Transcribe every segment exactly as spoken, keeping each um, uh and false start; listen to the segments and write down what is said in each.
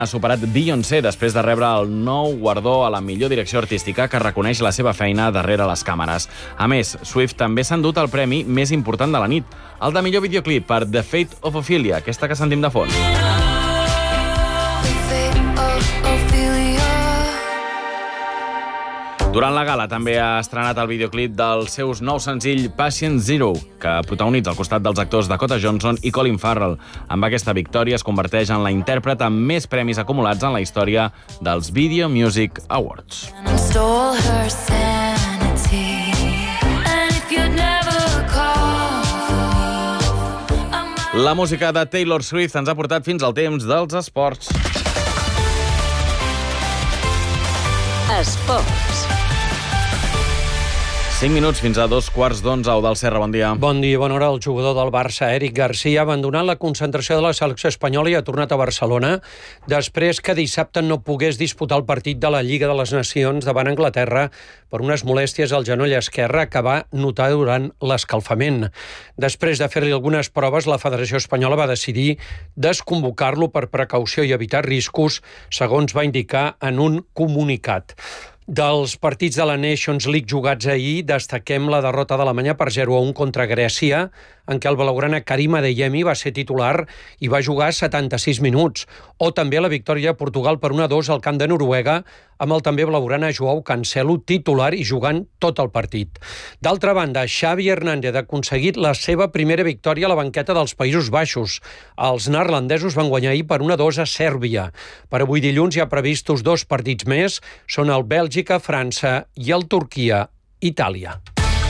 Ha superat Beyoncé després de rebre el nou guardó a la millor direcció artística que reconeix la seva feina darrere les càmeres. A més, Swift també s'ha endut el premi més important de la nit, el de millor videoclip per The Fate of Ophelia, aquesta que sentim de fons. Durant la gala també ha estrenat el videoclip del seu nou senzill Patient Zero, que protagonitza al costat dels actors Dakota Johnson i Colin Farrell. Amb aquesta victòria es converteix en la intèrpret amb més premis acumulats en la història dels Video Music Awards. La música de Taylor Swift ens ha portat fins al temps dels esports. Esports. cinc minuts fins a dos quarts d'onze. Eudald Serra, bon dia. Bon dia, bona hora. El jugador del Barça, Eric Garcia, ha abandonat la concentració de la selecció espanyola i ha tornat a Barcelona després que dissabte no pogués disputar el partit de la Lliga de les Nacions davant Anglaterra per unes molèsties al genoll esquerre que va notar durant l'escalfament. Després de fer-li algunes proves, la Federació Espanyola va decidir desconvocar-lo per precaució i evitar riscos, segons va indicar en un comunicat. Dels partits de la Nations League jugats ahir, destaquem la derrota d'Alemanya per zero a un contra Grècia, en què el blaugrana Karim Adeyemi va ser titular i va jugar setanta-sis minuts, o també la victòria de Portugal per un a dos al camp de Noruega, amb el també blaugrana Joao Cancelo titular i jugant tot el partit. D'altra banda, Xavi Hernández ha aconseguit la seva primera victòria a la banqueta dels Països Baixos. Els neerlandesos van guanyar ahir per un a dos a Sèrbia. Per avui dilluns hi ha previstos dos partits més, són el Bèlgica, França i el Turquia-Itàlia.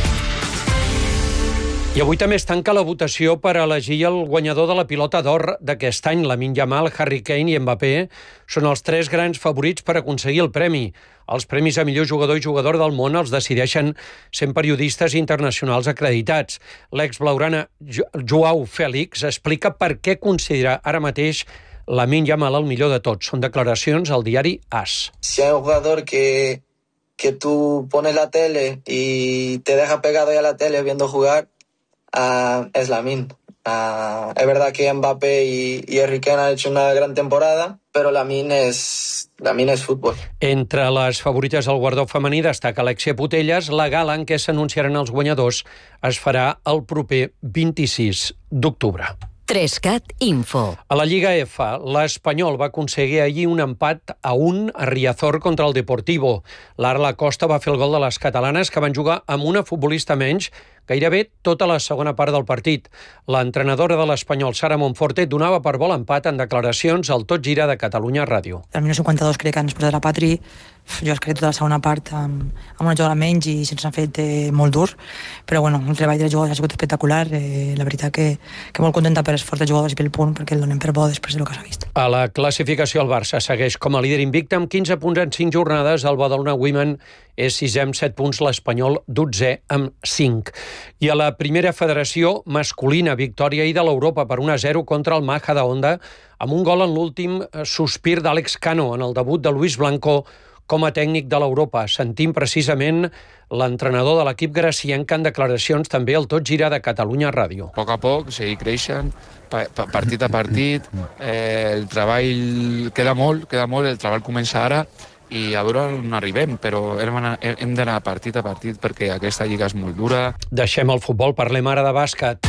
I avui també es tanca la votació per elegir el guanyador de la pilota d'or d'aquest any. Lamine Yamal, Harry Kane i Mbappé són els tres grans favorits per aconseguir el premi. Els premis a millor jugador i jugador del món els decideixen cent periodistes internacionals acreditats. L'ex-blaugrana Joao Félix explica per què considera ara mateix Lamine Yamal el millor de tots. Són declaracions al diari AS. Si hay un jugador que, que tú pones la tele y te deja pegado ya a la tele viendo jugar, Uh, es Lamine. Uh, es verdad que Mbappé y, y Harry Kane han hecho una gran temporada, pero Lamine es, Lamine es fútbol. Entre les favorites del guardó femení destaca Alexia Putellas. La gala en què s'anunciaran els guanyadors es farà el proper vint-i-sis d'octubre. Trescat Info. A la Lliga F, l'Espanyol va aconseguir ahir un empat a un a Riazor contra el Deportivo. L'Arla Costa va fer el gol de les catalanes, que van jugar amb una futbolista menys gairebé tota la segona part del partit. L'entrenadora de l'Espanyol, Sara Monforte, donava per bo l'empat en declaracions al Tot Gira de Catalunya Ràdio. Al minut cinquanta-dos crec que ens porta la Patri. Jo es crec tota la segona part amb, amb una jugada menys i se'ns ha fet eh, molt dur, però bueno, el treball dels jugadors ha sigut espectacular. Eh, la veritat que, que molt contenta per l'esforç dels jugadors i pel punt, perquè el donem per bo després del que s'ha vist. A la classificació el Barça segueix com a líder invicte amb quinze punts en cinc jornades. El Badalona Women és sisè amb set punts, l'Espanyol dotzè amb cinc. I a la primera federació masculina, victòria ahir de l'Europa per un a zero contra el Majadahonda, amb un gol en l'últim sospir d'Àlex Cano en el debut de Luis Blanco com a tècnic de l'Europa. Sentim precisament l'entrenador de l'equip gracienc en declaracions també al Tot Gira de Catalunya Ràdio. A poc a poc, seguir creixent, partit a partit, eh, el treball queda molt, queda molt, el treball comença ara i a veure on arribem, però hem d'anar partit a partit perquè aquesta lliga és molt dura. Deixem el futbol, parlem ara de bàsquet.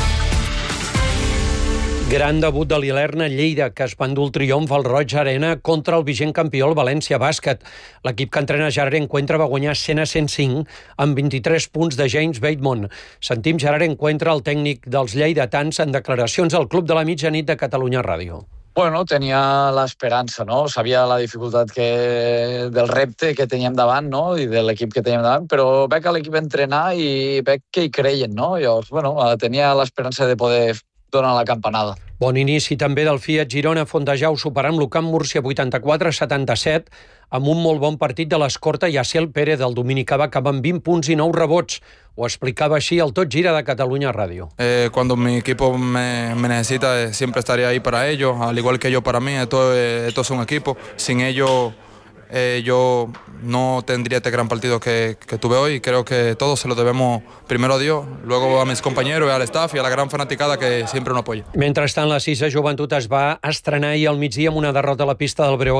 Gran debut de l'Ilerna Lleida, que es va endur el triomf al Roig Arena contra el vigent campió, el València Bàsquet. L'equip que entrena Gerard Encuentra va guanyar cent a cent cinc amb vint-i-tres punts de James Bateman. Sentim Gerard Encuentra, el tècnic dels lleidatans, en declaracions al Club de la Mitjanit de Catalunya Ràdio. Bueno, tenia l'esperança, no? Sabia la dificultat que, del repte que teníem davant, no? I de l'equip que teníem davant, però veig a l'equip entrenar i veig que hi creien, no? Llavors, bueno, tenia l'esperança de poder donar la campanada. Bon inici també del Fiat Girona Fontejau, superant l'Ucamp Múrcia vuitanta-quatre a setanta-set, amb un molt bon partit de l'escorta Yaciel Pérez del dominicà, va acabar amb vint punts i nou rebots. Ho explicava així el Tot Gira de Catalunya Ràdio. Eh, cuando mi equipo me, me necesita, siempre estaré ahí para ellos, al igual que yo para mí. Esto, esto es un equipo. Sin ellos eh, yo no tendría este gran partido que, que tuve hoy. Creo que todos se lo debemos primero a Dios, luego a mis compañeros, al staff y a la gran fanaticada que siempre nos apoya. Mentrestant, la sisena Joventut es va estrenar ahir al migdia amb una derrota a la pista del Breogàs